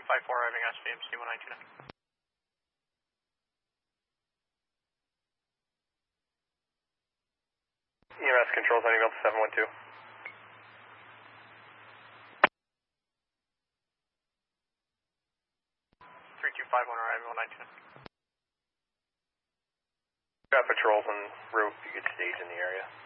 3254 arriving SVMC 192. EMS controls on email to 712. 3251 arriving 192. Got patrols en route, you could stage in the area.